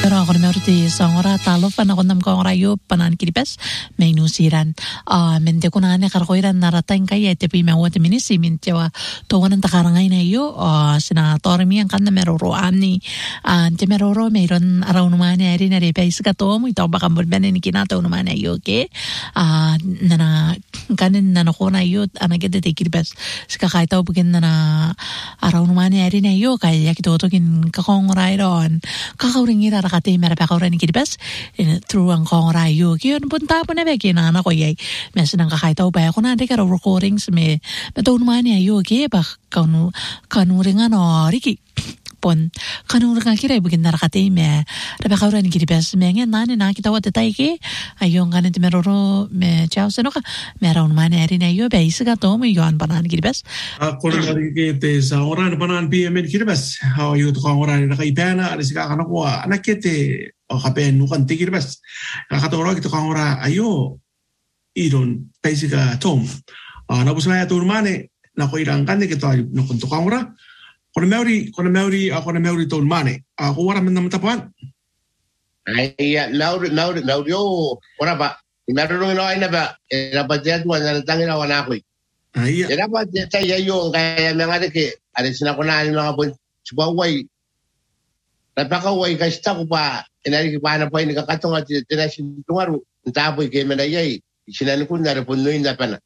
Pero ako na meron sangora talo pa na ko nam ko rayo panan kiripes may nusiran. Mente ko na ne karkoiran naratain kaya te pi mawat minisi mintewa to wanan takarangay na iyo senator mi ang kan na meroro ani ante meroro meron araw naman ari na repais ka to mo ito baka mulban ni kinato naman ayo ke nana kanin na ko na iyo anagete te kiripes ska kaitaw bugin na araw naman ari na iyo kaya kito to kin kakong rairon kakauring ira rakate mera pakauran ni kiripes through ang kong rayo kiyon punta po na beki na anak ko yay mes nang kakaitaw ba ako na de karo recordings me to naman ayo ke ba kanuring ano riki pon kanuring kira bugin na rakate me pakauran ni kiripes me ngen nani na kita wat tay ke ayong kanin meroro me chao seno ka mera naman ari na ayo ba isa to mo yon panan kiripes ako na rikete sa oran panan PMN kiripes how you to oran na kaipana ali sika kana ko anakete o kapen nukan tikiripes kakatoro kita ora ayo iron basika tom na busaya turmane na ko irang kan kita no kunto ora kono meuri ton mane ako ora men namatapan ay lauro ora ba inarong no ay na ba era ba jet mo na tangina wana ko ay era ba jet ay yo kaya mga deke ari sina ko na mga bon subaway napakaway kasi ko pa inari pa na pa ni kakatong at tinasin tungaru tapoy kay manayay sinan ko na repunoy na pana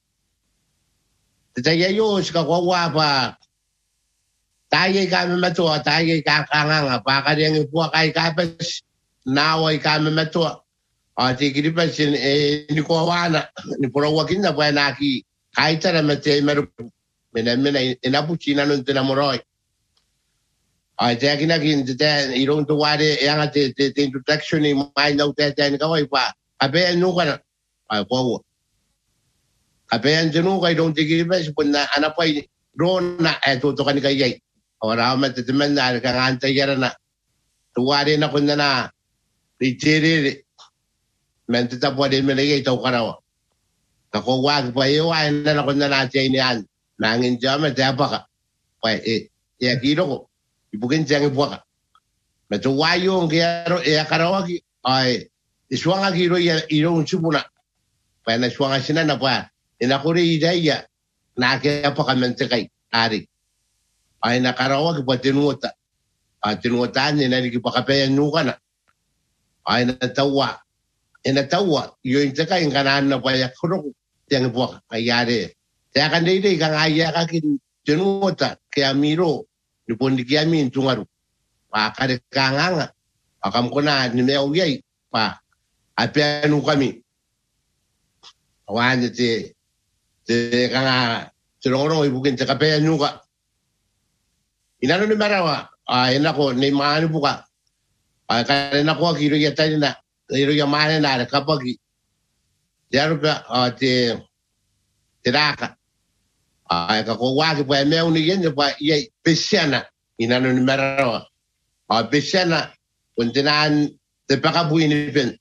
tayo ska kwawa pa tayo kami mato tayo kakanga pa kadang ipo kay kapes naway kami mato at ikiripas ni kwawana ni purawakin na pa naki kahit na mate meron menamena inapuchina nun tinamoroy ay kaya kinagin irong tuwari yang ate introduction ni may na utete kaway pa kapean nuka na ay po kapean nuka irong tigibes pun na anapay ron na tuto ka ni kayay ora matitiman na kang antayara na tuwari na kun na ritiri mentita po din menigay ito karawa nakuwag pa iwain na kun na natin yan nangin dyan matapa ka pa kilo ko ibukin jangan buat. Macam wayung kira karawagi ay iswanga kiro ya irong subuna. Pena iswanga sina na pa. Inakuri idaya na kaya pa kami kay ari. Ay nakarawagi pa tinuota. Tinuotaan niya na nagipakapayan nuka na. Ay natawa. Natawa yung takay kanan na pa ya kurong jangan buat ayari. Kaya kan dito kang aya kakin tinuota kaya miro ni pun dikiamin tungaru pa kare kanganga akam kona ni meuyai pa apianu kami awanje te kanga tulongoro ibukin te kapea nuka inano ni marawa ina ko ni manu buka kare na ko kiro ya tani na kiro ya mane na kapagi yaro pa te teraka ay kako wagi pa meu ni yen pa ye pesana inano ni marawa pesana kuntinan te pakabuin ni pen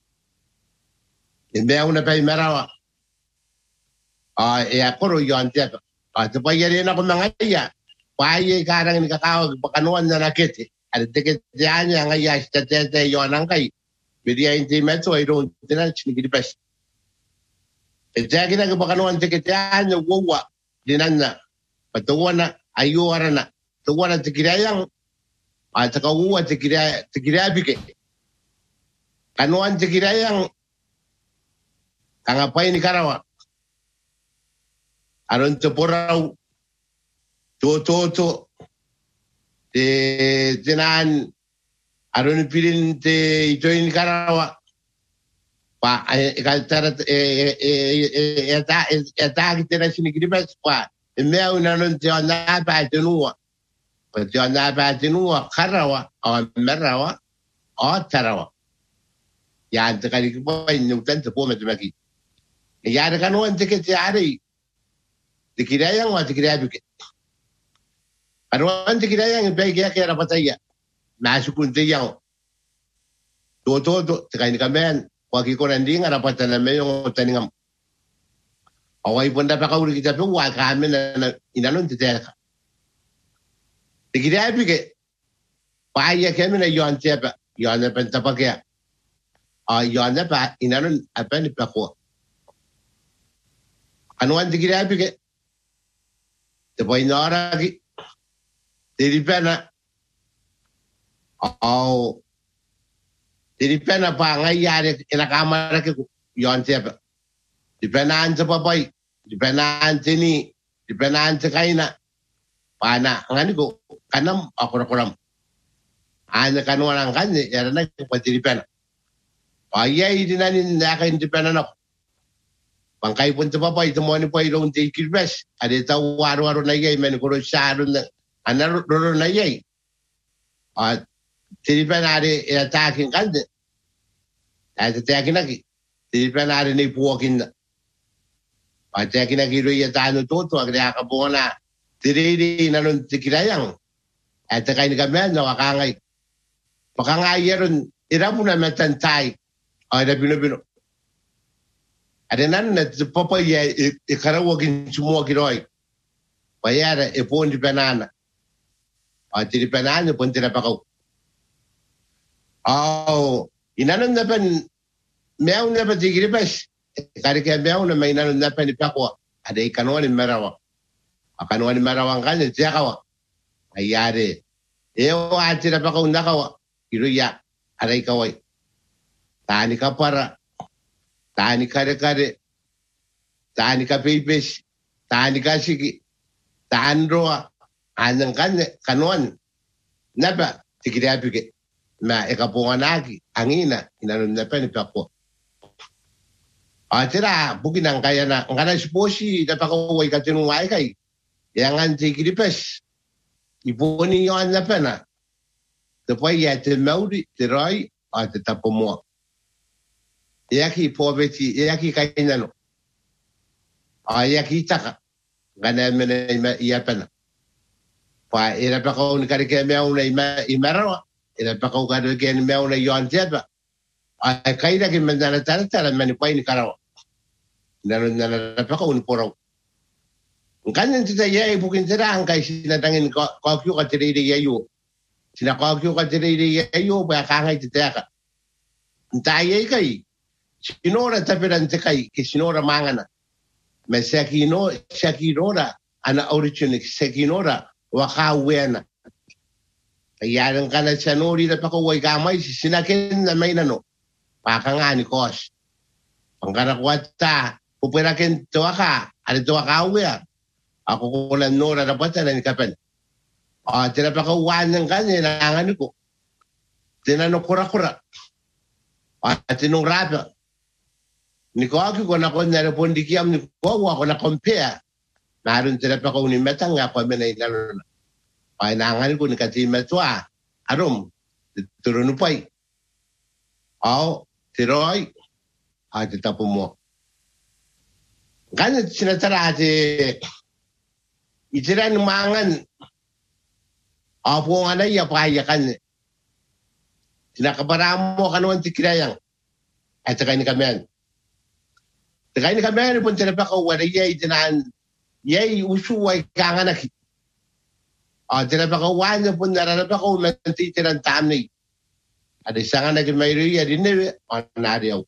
meu na pa marawa e akoro yo ante te pa yere na ko mangaya pa ye karang ni kakao pakanuan na nakete ada teke janya ngaya state yo nangkai bidia intimeto ay don tinan chini pas Ejagina ko pakanuan teke janya wowa dinanna patuwana ayuarana tuwana tikirayang atakawa tikirabike kanuan tikirayang kangapay ni karawa aron tepurau toto tinan aron pilin te itoy ni karawa pa kaltara eta kita sini gribas pa meu nanon tiona pa tenua pa tiona pa tenua karawa o merawa o tarawa ya tekali ko inutan te po metemaki ya de kanuan te ke tiari tikirayang wa tikirabuke aron tikirayang be ke era pataya nasukun te yang toto tekani kamen wagi ko nanding arapat na mayong taningam away punda pa kauli kita po wa kami na inanon titeka tikirabi ke paya kami na yon tepa yon na pen tapakya yon na pa inanon apen pa ko anuan tikira pike te boy nora ki diripena diripena pa ngai yare ina kamera ke yon tepa dipena ante papai dipena ante ni dipena ante kaina pana ngani ko kanam akuram ana kanwaran kanne yara na patiripena ayai dinanin na ka independent ako bangkai pun papai to mo ni pai long ti kirbes ade ta waro na yai men ko sharon na anar ro na yai tiripena ade attacking kanne ade attacking aki tiripena ade ni puokin attacking aki ro ya tanu toto agre aka bona tiriri nanon tikirayang at kain gamen no akangai pakangai yeron irapuna metantai ay da bino adenan na papa yeikarawogin sumo kiroi bayara e pon di banana di banana pon tira pakau inanon na pen meaw na patigiribas kari ke meaw na may inanon na pen pakwa ade ikanwani merawa akanwani merawa kan jakawa ayare eo atira pakau nakawa iruya arai kawai tani kapara tani kare tani kapipes tani kasiki tani roa anang kanuan napa tikirapike ma ekaponganaki angina inanon napa ni pakwa atira bukinang kaya na ngana siposi napakawai katinungay kay yangan tikiripes iboni yon napa na depois ia te mauri te roi a te tapomoa Iaki poverty, iaki kainano. Iaki taka. Gana mena ia pena. Pa ira pa ko ni karike mea una imarawa. Ira pa ko karike mea una yon tiaba. Ai kaira ki mendana tara meni pai ni karawa. Nana pa ko ni porau. Ngana tita ia bukin tira angkai sina tangin ko kyu ka tiri ia yu. Sina ko kyu ka tiri ia yu ba ka ngai tita. Ntai kai. Sinora taperante kai ke sinora mangana me sekinora ana original sekinora waka wena yaran kana chanori da pako wai gamai sinaken na mai nano pakangani kos pangara kwata upera ken toaka ale toaka wea ako ko na nora da pata na kapen tira pako wanan kanya na ngani ko tinano kura atinong rapa ni ko ako na ko na pondikiam ni ko wa ko na compare narun tira pa ko ni metang nga ko menay lalo na ay nangan ko ni kati metwa arom turun pai tiroy ay tapo mo ganit sinatara ate itiran mangan apo nga na iya pa iya kan sinakabaramo kanuan tikirayang at saka ni kamen Kaya ni kami pun tira pa ko wala yay tinan yay usuway kanganak. Tira pa ko wala pun narana pa ko manti tiran tamni. Ada sangan na may riya dinne onariyo.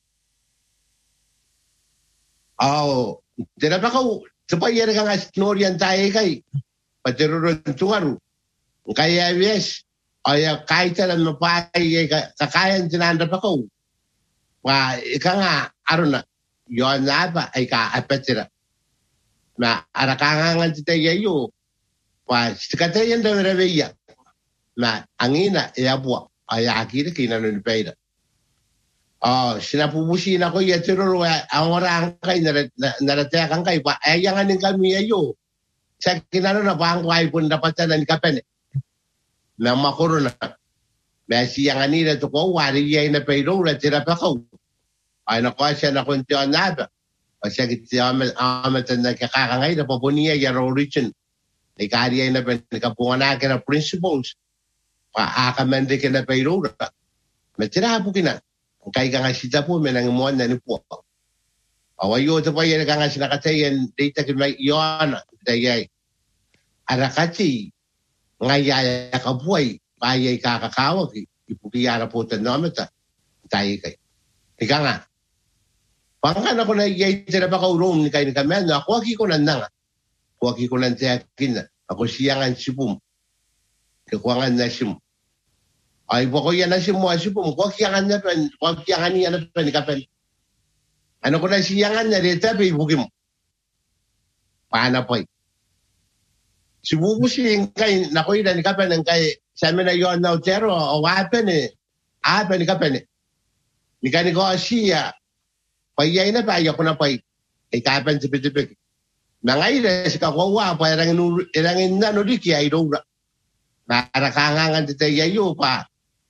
Tira pa ko supaya ka nga snorian tayo kay patirurun tungaru. Kaya yes ay kahit na mapay kakayan tinanda pa ko. Ika nga aruna yon naba ay ka apetira na arakangan tita yayo pa sikatayan daw reveya na angina iabwa ay akira kinanon peida sinapubusin ako yatiro ang orang kay naratekan kay pa ayangan kami yayo sa kinanon na bang kway pun dapatan ng kapene na makorona Messi yang anira to ko wari yay na peiro na tira pa ko ay nakuha na kunti ang naba. O siya kiti amatan na kakakangay na papuniya yung origin. Ikari na nakapungan na principles. Paakamende ka na pairura. Matira po kina. Ang kaya nga sita po, may nangimuan na nipo. Awayo ito pa yan nga sinakatayan data kina yon. Dayay. Arakati. Ngayaya ka buhay. Bayay kakakawag. Ipukiyara po tanometa. Tayo kay. Ika nga. Pangkan ako na iyay tira pa kaurom ni kayo ni kamen. Ako aki ko nandang. Ako aki ko nandiyakin na. Ako siyangan sipum. Kekuangan na sim. Ay pokoknya na sim mo sipum. Ako kiyangan na pa. Ako kiyangan niya na pa ni kapen. Ano ko na siyangan na rita pa ibukim. Paano po si bubu si kay nakoy na ni kapen ng kay sa amin na yon na utero o wapen apen ni kapen ni kani ko siya payay na payo ko na pay kay kapen tipitipik nangay na si kawawa pa irangin na no di kaya iro narakangangan dito yayo pa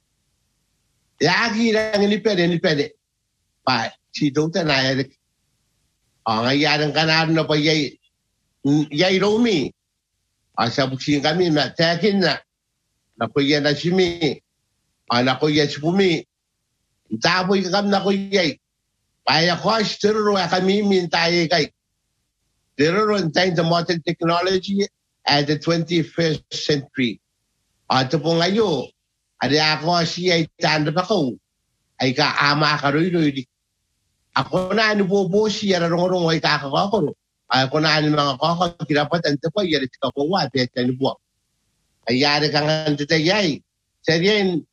yagi lang ni pede pa si doktor na ang ayaran kanan na payay iro mi asa buksin kami matakin na nakuya na simi nakuya sipumi tapoy kam nakuya paya kos terro kami mintaye kay terro in the modern technology at the 21st century ato po ngayo ada ako siya tanda pa ko ay kaama karoy ako na ano po siya rong ay kakakako ako na ano mga kakak kirapat ante pa yari ka po wa beta ni buwan ayari kang ante tayay serien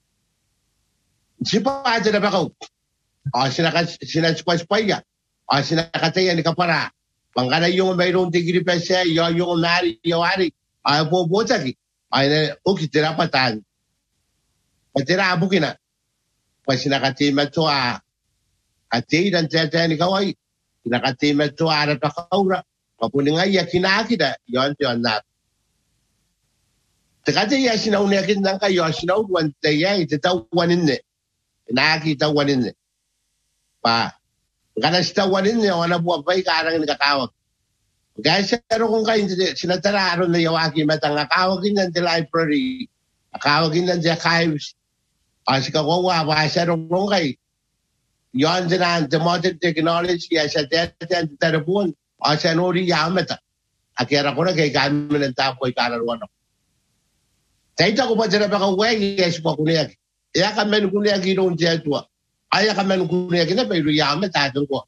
sipa aja na ba ko sinakatspaya sinakataya ni kapara pangkana yung mayroong tigri pa siya yung nari yawari ay po botaki ay na ukitirapatan patira abukin na pa sinakatima to atay dan tayay ni kaway sinakatima to ara pa kaura papuning ay kinakita yon na Takate ya sinaunakin ng kayo, sinauwan tayo, tatawanin niya. Nakakitawanin niya. Pa, kada sitawanin niya, wala buwag pa, ikarang nakakawag. Kaya siya kung kayo, sinatararon na yawaki matang, nakawagin ng the library, nakawagin ng the archives, kasi kawawa, siya kung kayo. Yon din ang the modern technology, siya tete, tarapun, siya nuri yamata. Akira ko na kay kami ng tapo, ikararwan ako. Taita ko pa dyan na baka yes po kuniyag. Iya ka men kuniyag inong dyan tuwa. Aya ka men kuniyag na pero yama tatong ko.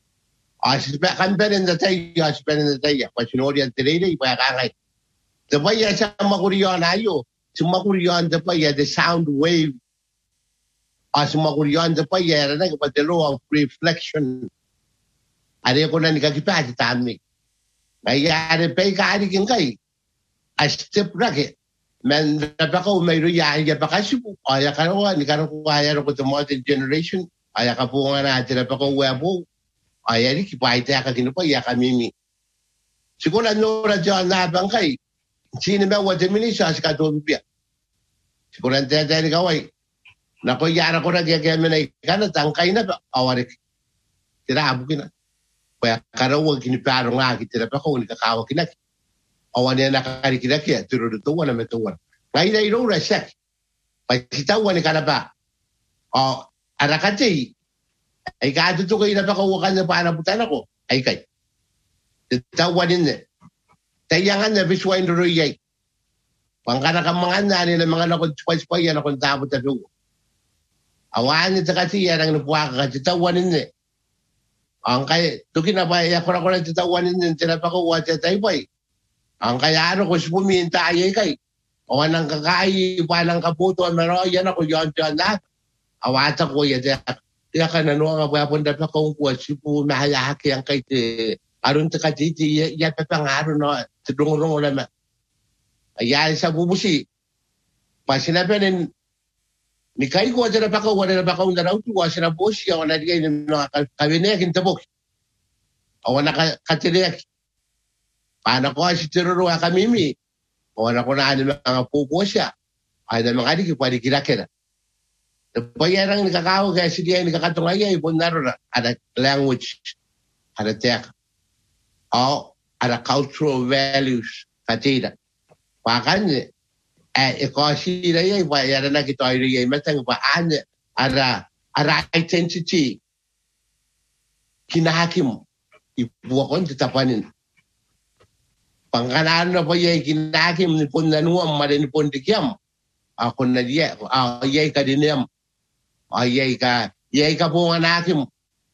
Kan penin na tayo, penin na tayo. Pasinori ang tinili, paya kangay. Tapaya sa makuriyon ayo. Sa makuriyon tapaya the sound wave. Sa makuriyon tapaya na the law of reflection. Ari ko na nikakipati tami. Ayari pa ikarikin kay. A step racket. Men napaka mayro ya baka sipo aya kanawa ni kanawa aya ko the modern generation aya ka po nga natin napaka webo aya ni kipaita ka kinupa ya kami siguro no radyo na bangkay sino ba wa diminisha sa katobia siguro ante ni kaway nako yara ko na gaya men kana tangkay na awari tira abukin na kaya karawa kiniparo nga kitira pa ko ni kakawa kinaki awan na nakarikinaki turo tuwa na metuwan ngai dai ro ra sek pa sitawa ni kana ba arakati ay ka tu ko ina pa ko kan na para putan ako ay kay sitawa din ne tayangan na biswain ro yai pangkana ka mga nani na mga nakon pa yan akong tabo ta do awan ni takati yan ang napuwa ka sitawa din ne ang kay tukin na ba ya ko na sitawa din ne tinapa ko wa tay boy ang kaya ko si puminta ay kay o nang kakai palang kaputo mero yan ako yon na awata ko ya ka nanu nga ba punda pa kung ko si pu mahalaki ang kay aron ta kaditi ya pa pangaro no tudungurong na ayan sa bubusi pa sinabi ni kay ko dira pa ko wala pa ko na raw tuwa sina boss ya wala digay no kabine kintabok awan na katiliak paano ko si Tiruro kamimi? O na ko na ano mga pupo siya. Ay na mga adik, pwede kinakira. Pagyan ang nakakawa kaya si diya nakakatong ay ipon na rin. Ada language. Ada tek. O ada cultural values. Katida. Pakan ekosi na yan. Pagyan na kita ay rin. Matang paan ada identity. Kinahakim. Ibuwakon tatapanin. Pangkanaan na po yung kinakim ni pun nanuam marin pun dikiam. ako na ye ye ka dinam ye ka po nakim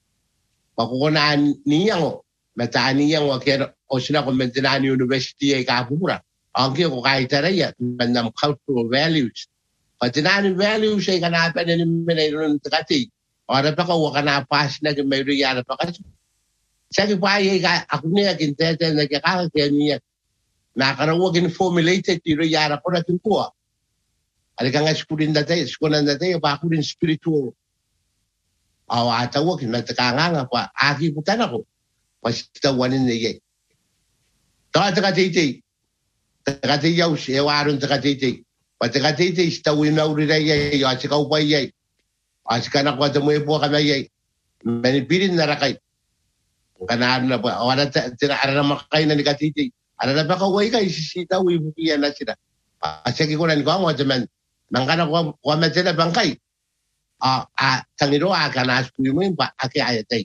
pakuna niyang matani yang waker o sina ko Medinani University ay kapura ang ko kay taraya ng cultural values Medinani values ay kanapan ni meron takati ora pa ko kana pas na may riya pa kasi sa pa ay ako niya kintete na kakakaya niya nakarawagin formulated ti riya ko na tinkuha alika nga skulan dati ba ako din spiritual atawag na takanga pa aki putan ako pasta wanin niya takatiti yaw siya waron takatiti patakatiti stawin na uri na iya at sikaw pa iya at sika na kwata mo po kami iya manipirin na rakay kanaan na pa wala tinaara na makakay na nikatiti ara na pa kaway kay sisita wibukiya na sila at sige ko na ni kwa mo man nangkana kwa matila bangkay tangiro akanas mo yung pa aki ayatay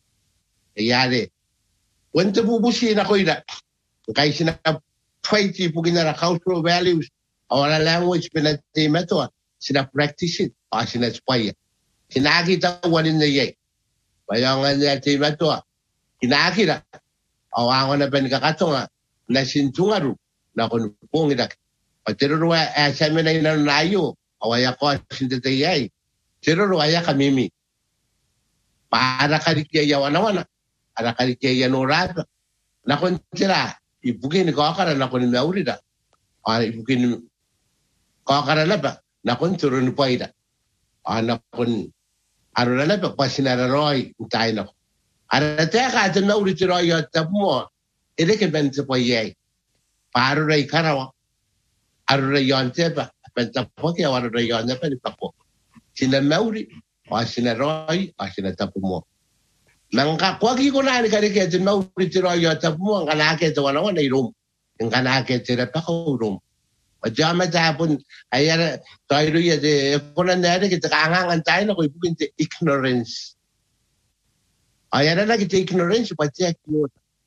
yari wanta bubusin ako ina kay sina fight po ginara cultural values or language pinatima to sina practice it sina spaya kinakita wanin na yay bayangan na tima to kinakita awangon na penikakatonga na sintungaru na kunpong idak patiro sa amin na nayo awaya ko sintatayay Pero ruaya kamimi. Para karikya wana ara karikya norata. Nakon tira ibukin ko akara nakon maurida. Ibukin ko akara na ba nakon turun paida. Nakon arula na ba pasinara roy tay na. Ara teka at mauri tiro yo tapmo. Ele ke ben se poye. Para ray karawa. Arura yon teba. Penta poke arura yon na pa ni papo. Sina Mauri, o sina Roy, o sina Tapumo. Nang kakwagi ko na ni karike sin Mauri si Roy o Tapumo, ang kanake sa wala na room. Ang kanake si Repako room. O jama tapon, ay tayo ya de, kung na nari kita kaangangan tayo na ko ibukin si ignorance. Ay na kita ignorance, pati ako.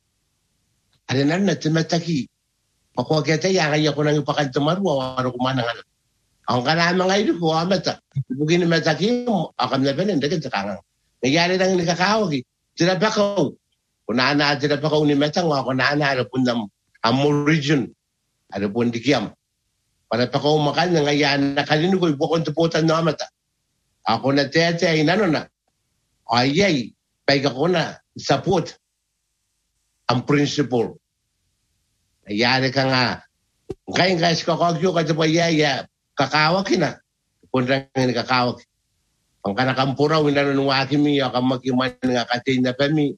Ano na timataki. Pakuha kita yang ko nang ipakantumarwa, wala kumanangan. Ang kanaan mga ito ko, amata. Bugin na mataki mo, akam na pa nindagan sa kangang. Nagyari lang nakakawag eh. Sinapakaw. Kunaan na sinapakaw ni Metang, kunaan na harapon ng Amor region. Harapon di Kiyam. Para pakaw makan na ngayon na kanino ko ibukon tuputan na amata. Ako na tete ay nano na. Ayay, paiga ko na support ang principle. Nagyari ka nga. Ngayon guys, kakagyo ka sa payaya. Kakawak na. Punta nga ni kakawak. Ang kanakampura, winanunuwaki mi, akam makiman nga katin na pami.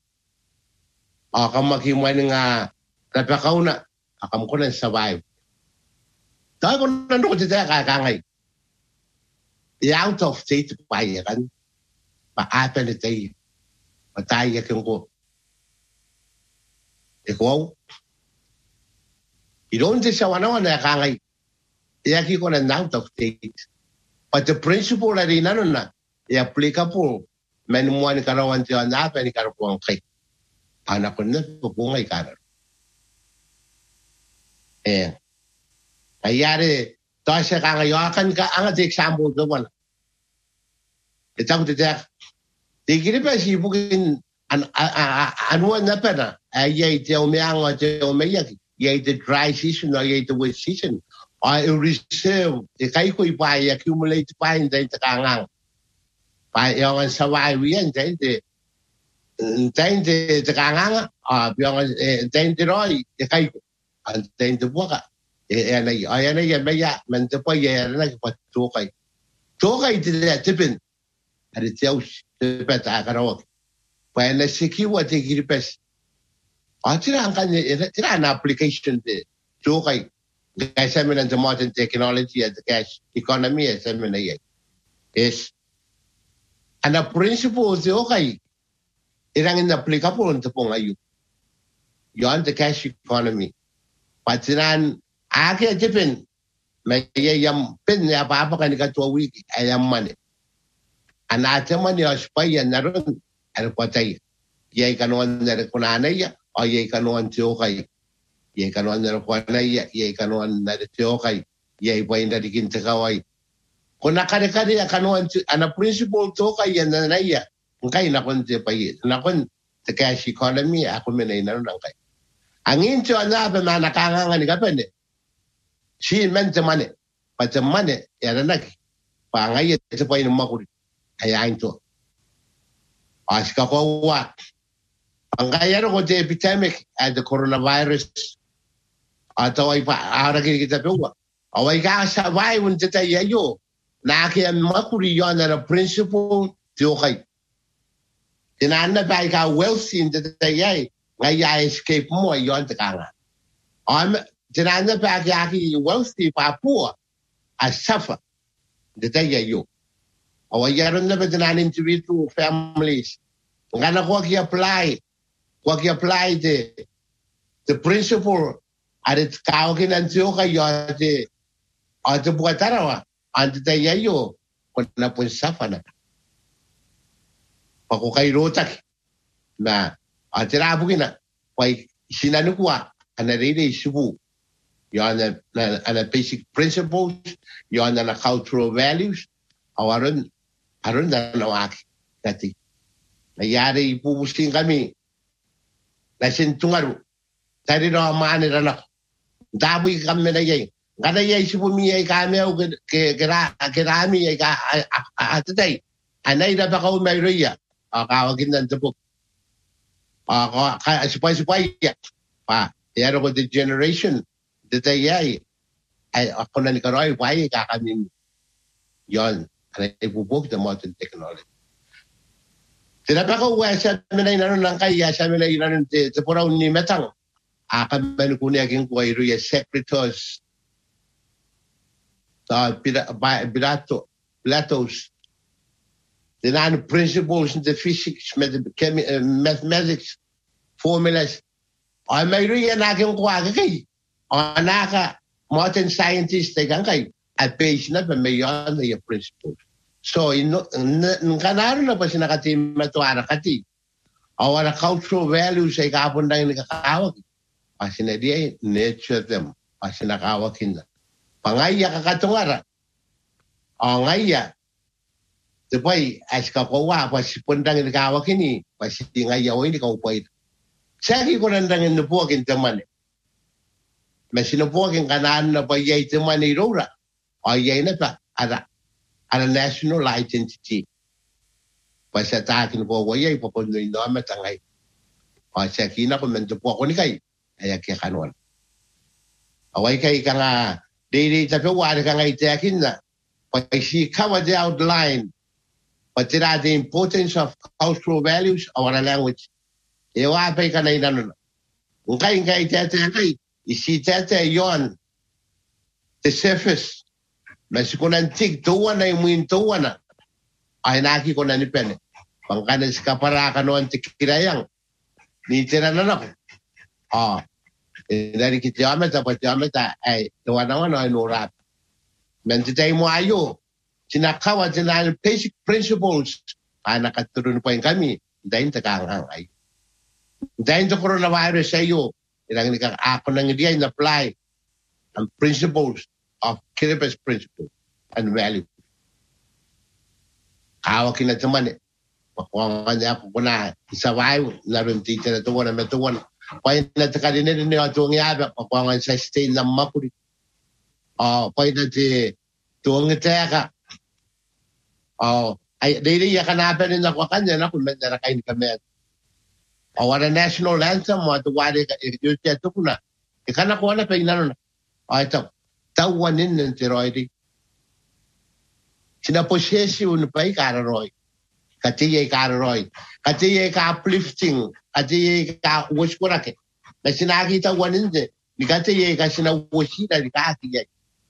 Akam makiman nga napakaw na. Akam ko na survive. Kaya ko nandun ko dito kakangay. Out of state payakan. Paata na tayo. Patayak yung ko. Ikaw. Idoon siya wanawan na kakangay. Yaki ko na out of state. But the principle na rin ano na, i-applicable, menumuan ni karawan siya na, ni karawan kay. Anak ko na, pupungay ka na. Kayari, tayo siya ka ngayon, akan ka, ang example doon. Ito ko tiyak, tigiri pa siya bugin, anuan na pa na, ayay tiyaw miyang o tiyaw miyag, yay the dry season o yay the wet season. I reserve, kay ko ipay, accumulate pa, hindi sa kangang. Yung survive yan, hindi sa kangang, yung hindi roy, kay ko, hindi buka. Ayan na yan, maya, manta pa yan, nagpatukay. Tukay tila, tipin. Ari tiyaw, tipet, akarawag. Kaya nasikiwa, tigiripes. Tira ang application, tukay. Kaya namin ang modern technology at the cash economy at namin na yan. Is, ang principle is okay. Irangin applicable ito po ngayon. Yon the cash economy. Patinan, aki at jipin, may yayam pin na papakan ka tuwa wiki, ayam mani. Anata man yung spay yan na rin, ano patay. Yay kanuan na rin kunanay, o yay kanuan siyo kayo. Yay kanuan na kuanay, yay kanuan na ito kay. Ia ipa inda dikin te kawai. Ko na kare kano ana principle to ka ia na ia. Ngai na kon te pai. Na kon te cash economy ako mena ina nang kai. Angin to ana ba na kanga ni kapende. Si men te mane. Pa te mane ya na ki. Pa ngai te pai no makuri. Ai ainto. Aska ko wa. Ngai ero ko te epidemic at the coronavirus. Atau ai pa ara ki kita pewa. Awai ka survive un te ia yo. Na ke makuri yo na principle te kai. Tinanda ba ka wealthy in te ia. Ngai ya escape mo yo te kanga. Tinanda ba ka ki wealthy pa poor. I suffer. Te ia yo. Awai yaron na ba tinanda individual families. Ngana ko ki apply the principle at its kaukin and tioka yote or the buatarawa and the yayo when na pun safana. Pakukai rotak na atira bugina why sinanukwa and a really shubu. You're on a basic principles, you're on a cultural values, or I don't know that the yari pushing kami. Lasin tungaru. Tadi no mane rana. Dawi kami na yay. Kada yay sipu mi yay kami au kerami yay ka atatay. Anay na ba kau may riya. Kawagin ng tepuk. Sipay ya. Pa. Yaro ko the generation. Dito yay. Ay ako na ni Karoy. Why kakamin yon. Anay ipupuk the modern technology. Tinapa ko sa minay nanon lang kaya sa minay nanon te puraw ni metang akan manukuni aging kuway ruya secretors Pilatos tinan principles in the physics mathematics formulas ay may ruya na aging kuwa kay anaka modern scientist ay kay at page na ba may yon na principles. So, kanaro na pa sinakatim to arakati. Our cultural values ay kapon na yung nakakawag. Pasinadiay, nature them. Pasinakawakin na. Pangaya kakatungara. O ngaya. Tapay, as kakuwa, pasipundang nakakawakin ni. Pasitingaya o hindi kaupay. Saki ko nandang inupuakin taman. Masinupuakin kanaan na pa yay taman ni Rora. O yay na pa, a national identity. Pasa takin po wayay papuno ino amatangay. Pasa kina ko mendo po ako ni kay ay kanon. Away kay ka nga daily tapi wala ka nga itakin na. Pag si cover the outline but the importance of cultural values our language. Ewa pa ka na inanon. Kay kay isi tete yon the surface. Nasi ko nantig tuwa na yung tuwa na. Ay naki ko na ni Pene. Pangkanan si kapara no antikirayang. Ni tira na ako. Dari kita ameta ay tuwa na ay nurat. Mentitay mo ayo. Sinakawa sinahan basic principles. Nakatulun po yung kami. Dahil takanghang ay. Dahil sa coronavirus ayo. Ilang ako nang hindi ay apply ang principles of Kiribati principle and value. Kawakin na naman eh. Pakuha niya ako na survive na rin teacher na tuwan na matuwan. Pwede na takalinin niya tuwang yabe. Pakuha nga sa state ng mapuri. Pwede na tuwang iteka. Ay, dili ya kanapin rin ako kanya na kung may narakain kami. Wala national anthem mo at wala yung teto ko na. Ikanakuha na pa yung nanon. Ito. Tawanin ng tiroidi. Sinaposesi un pa ikararoy. Katiyay kararoy. Katiyay ka uplifting. Katiyay ka washkurake. Na sinakita wanin de. Ni katiyay ka sinawashina ni katiyay.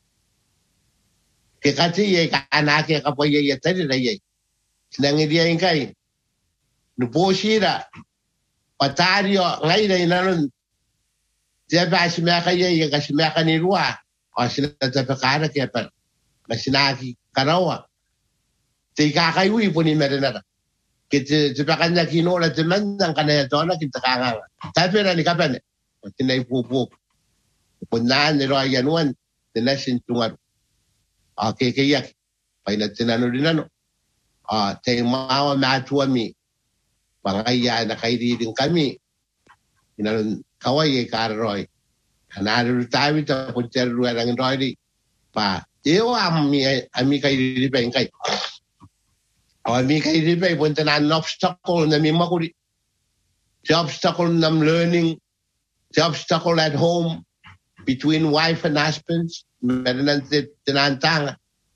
Katiyay ka anake ka po yay atari na yay. Sinangidiyay kay. Nuposira. Pataryo. Ngayon na inanon. Diya ba simakayay kasi makanirwa. O sinatapakara kaya pa na sinaki karawa. Ti kakaywi po ni Marinara. Kita kanya kinula timan ng kanaya to na kita kanga. Tapi na ni kapan. Tinay pupuk. Punaan ni Roy Yanuan. te nasin tungaru. Ke iaki. Paina tinano rinano. Te mawa matua mi. Pangaya na kairirin kami. Inanon kawai kararoi. Kanaro tayo ito kung teru ang roi pa. Iyo ami kairirin pa yung kay. Ami kairirin pa yung tanan obstacle na mi makuri. The obstacle nam learning. The obstacle at home between wife and husbands. Meron tinantanga.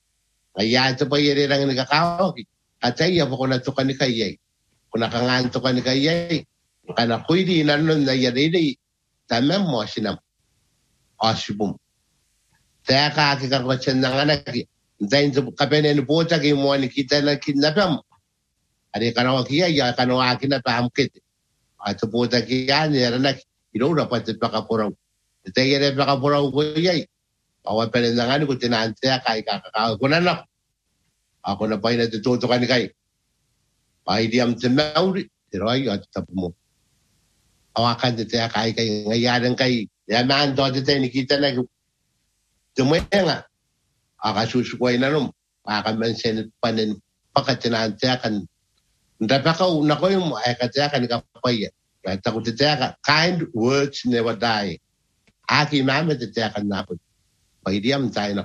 Kaya ito pa yun ang nagkakawag. At ay, ako na ito ka ni Kayay. Kung nakanganto ka ni Kayay, kana kuy di nanon na yari tamam mo sinam. Asibum. Kaya kakikang ko siya ng anak. Dahil sa kapenen po sa mo ni kita na kinapam. Ari kanawa Kayay, kanawa kinapamkit. At po sa Kayay, niranak. Ino dapat ipakapuraw. Ito yung ipakapuraw ko Kayay. Awan pa rin na nga ko tinante kay kakakaw ko na lang. Ako na pa yung natututo ka ni Kay. Pahidiam sa mauri. Pero ay, at tapo mo. Awakan dito kay ngayaran kay. Yaman doon dito nikita na tumaya nga. Akasusukway na rin. Akamansin panin pakatinante kan. Napakaw na ko yung ayakatya ka ni kapaya. Kaya takot dito ka. Kind words never die. Aki mama dito ka napod. Pahidiam tayo na.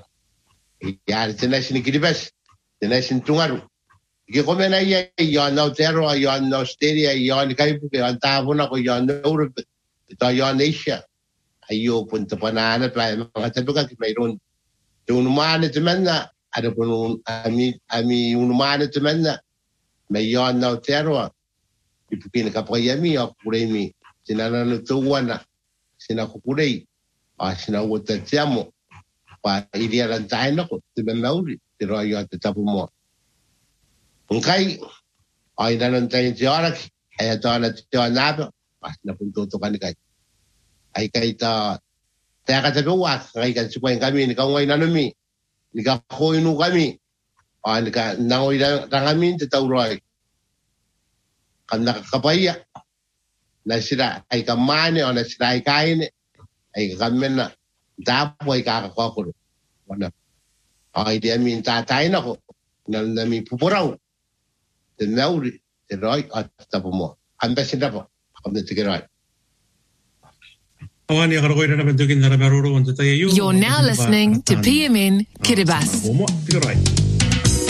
Iyari sila sinikilibas. Tinasin tungaru. Ike kome na iya, yon na utero, yon na Australia, yon kaipu, yon tabo na ko, yon na Europe, ito yon Asia. Ayo punta pa na anak, mga tabi ka, mayroon. Yung unumaan ito man na, ano po nung, ami unumaan ito man na, may yon na utero, ipupin ka pa yami, o kuray mi, sinananutuwan na, sinakukuray, sinawutat siya mo, pa iliyaran tayo na ko, tiba mauli. Pero ayo at tapo mo. Kung kay, ay nanon tayo si Orak, ay ito na ito na, pas napuntuto ka ni Kay. Ay kay ta, kaya katagawa, kay kansupayin kami, nikaway na nami, nikakoy no kami, nangoy na kami, tatawroy. Kam nakakapaya, na sila ay kamane, o na sila ay kain, ay kami na, tapo ay kakakokulo. Wala. Ay di amin tatay na ko, na namin pupuraw. Tinauri, tiroy, at tapo mo. Ambasin na po, ako na tigiroy. You're now listening to PMN Kiribati.